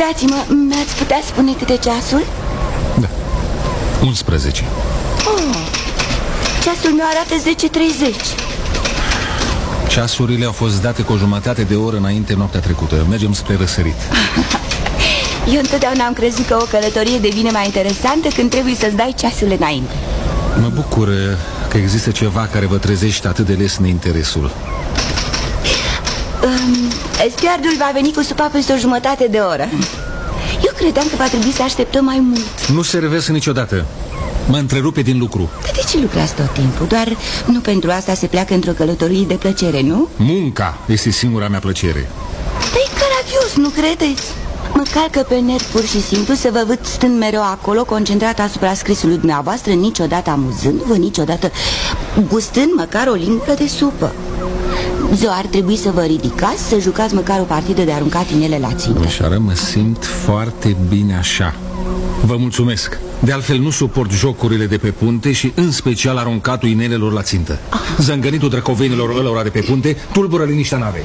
Scuzați-mă, mi-ați putea spune câte ceasul? Da, 11. Ceasul meu arată 10:30. Ceasurile au fost date cu o jumătate de oră înainte noaptea trecută. Mergem spre răsărit. Eu întotdeauna am crezut că o călătorie devine mai interesantă când trebuie să-ți dai ceasul înainte. Mă bucur că există ceva care vă trezește atât de les neinteresul. Stewardul va veni cu supa peste o jumătate de oră. Eu credeam că va trebui să așteptăm mai mult. Nu servesc niciodată. Mă întrerupe din lucru. Dar de ce lucrați tot timpul? Doar nu pentru asta se pleacă într-o călătorie de plăcere, nu? Munca este singura mea plăcere. Dar e caragios, nu credeți? Mă calcă pe nervi pur și simplu să vă văd stând mereu acolo, concentrat asupra scrisului dumneavoastră, niciodată amuzându-vă, niciodată gustând măcar o lingură de supă. Ziua ar trebui să vă ridicați, să jucați măcar o partidă de aruncat inele la țintă. Domnișoară, mă simt foarte bine așa. Vă mulțumesc. De altfel nu suport jocurile de pe punte și în special aruncatul inelelor la țintă. Zângănitul drăcovenilor ălora de pe punte tulbură liniștea navei.